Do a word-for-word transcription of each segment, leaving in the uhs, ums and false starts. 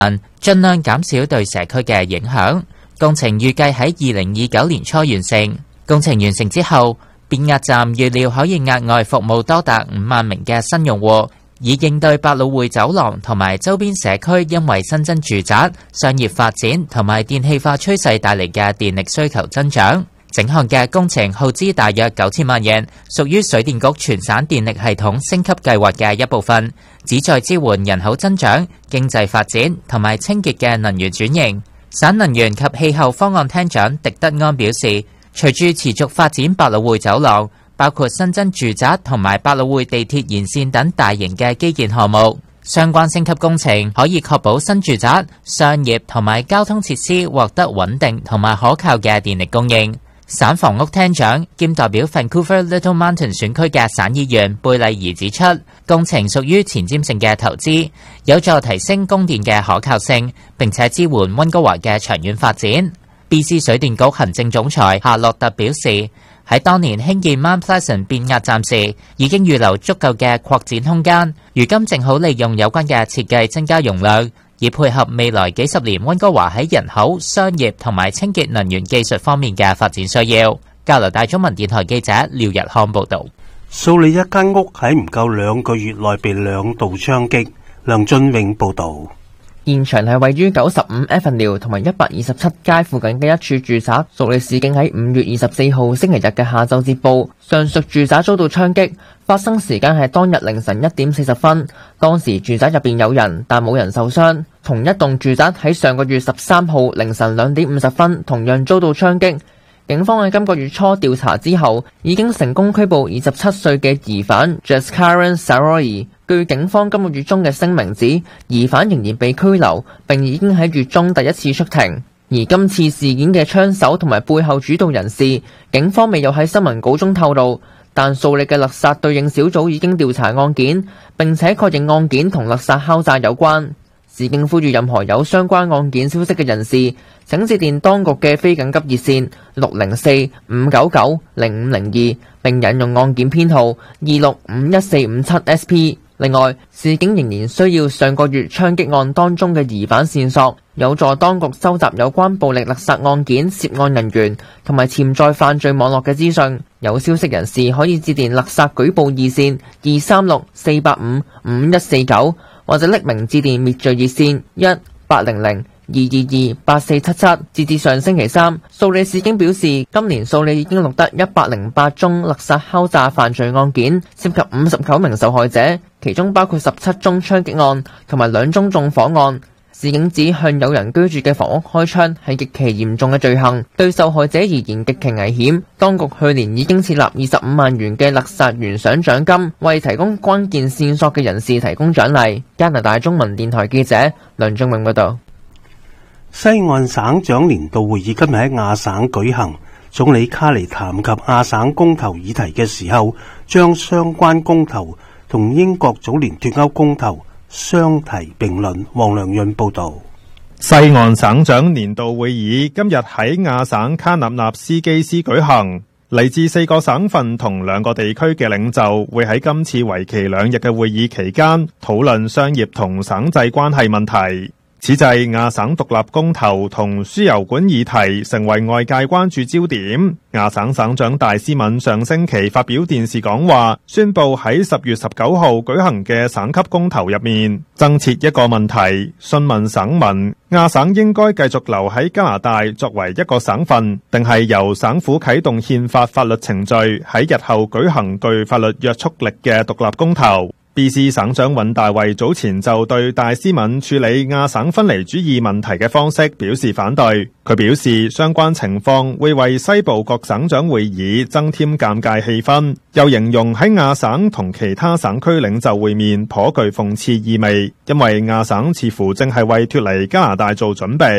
盡量減少對社區嘅影響。工程預計喺二零二九年初完成。工程完成之後，變壓站預料可以額外服務多達五萬名嘅新用戶，以應對百老匯走廊同埋周邊社區因為新增住宅、商業發展同埋電氣化趨勢帶嚟嘅電力需求增長。整項嘅工程耗資大約九千萬元，屬於水電局全省電力系統升級計劃嘅一部分，旨在支援人口增長、經濟發展同埋清潔嘅能源轉型。省能源及氣候方案廳長狄德安表示，隨住持續發展百老匯走廊，包括新增住宅同埋百老匯地鐵沿線等大型嘅基建項目，相關升級工程可以確保新住宅、商業同埋交通設施獲得穩定同埋可靠嘅電力供應。省房屋廳長兼代表 Vancouver Little Mountain 選區嘅省議員貝麗兒指出，工程屬於前瞻性嘅投資，有助提升供電嘅可靠性，並且支援溫哥華嘅長遠發展。B C 水電局行政總裁夏洛特表示，喺當年興建 Mount Pleasant 變壓站時，已經預留足夠嘅擴展空間，如今正好利用有關嘅設計增加容量，以配合未來幾十年溫哥華喺人口、商業同埋清潔能源技術方面嘅發展需要。交流大中文電台記者廖日康報道。 蘇里一間屋喺唔夠兩個月內被兩度槍擊。梁俊永報道。 現場係位於九十五 Avenue 同埋一百二十七街附近嘅一處住宅。蘇里市警喺五月二十四號星期日嘅下晝接報，上述住宅遭到槍擊，發生時間係當日凌晨一點四十分。當時住宅入邊有人，但冇人受傷。同一棟住宅喺上個月十三號凌晨兩點五十分同樣遭到槍擊。警方喺今個月初調查之後，已經成功拘捕二十七歲嘅疑犯 Jaskaran Saroyi。據警方今個月中嘅聲明指，疑犯仍然被拘留，並已經喺月中第一次出庭。而今次事件嘅槍手同埋背後主導人士，警方未有喺新聞稿中透露，但蘇里嘅勒薩對應小組已經調查案件，並且確認案件同勒薩敲詐有關。市警呼籲任何有相關案件消息嘅人士，請致電當局嘅非緊急熱線六零四五九九零五零二，並引用案件編號二六五一四五七 S P。另外，市警仍然需要上個月槍擊案當中嘅疑犯線索，有助當局收集有關暴力勒殺案件涉案人員同埋潛在犯罪網絡嘅資訊。有消息人士可以致電勒殺舉報熱線二三六四八五五一四九，或者匿名致電滅罪熱線一八零零二二二八四七七。截至上星期三，蘇里市警表示，今年蘇里已經錄得一百零八宗勒殺敲詐犯罪案件，涉及五十九名受害者，其中包括十七宗槍擊案同埋兩宗縱火案。市警指向有人居住嘅房屋開槍係極其嚴重嘅罪行，對受害者而言極其危險。當局去年已經設立二十五萬元嘅勒殺懸賞獎金，為提供關鍵線索嘅人士提供獎勵。加拿大中文電台記者梁俊永報道。 西岸省長年度會議今日喺亞省舉行，總理卡尼談及亞省公投議題嘅時候，將相關公投同英國早年脫歐公投相提並論。黃良潤報道。 西岸省長年度會議今日喺亞省卡納納斯基斯舉行，嚟自四個省份同兩個地區嘅領袖會喺今次為期兩日嘅會議期間討論商業同省際關係問題。此際亞省獨立公投同輸油管議題成為外界關注焦點。亞省省長戴斯敏上星期發表電視講話，宣布喺十月十九號舉行嘅省級公投入面，增設一個問題，詢問省民亞省應該繼續留喺加拿大作為一個省份，定係由省府啟動憲法法律程序，喺日後舉行具法律約束力嘅獨立公投。B C 省長尹大衛早前就對戴斯敏處理亞省分離主義問題嘅方式表示反對。佢表示相關情況會為西部各省長會議增添尷尬氣氛，又形容喺亞省同其他省區領袖會面頗具諷刺意味，因為亞省似乎正係為脫離加拿大做準備。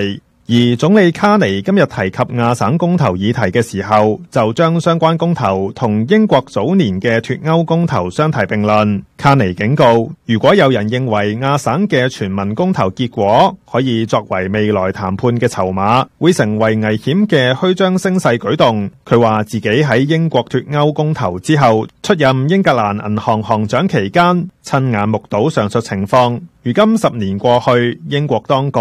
而總理卡尼今日提及亞省公投議題嘅時候，就將相關公投同英國早年嘅脫歐公投相提並論。卡尼警告，如果有人認為亞省嘅全民公投結果可以作為未來談判嘅籌碼，會成為危險嘅虛張聲勢舉動。佢話自己喺英國脫歐公投之後出任英格蘭銀行行長期間，親眼目睹上述情況。如今十年過去，英國當局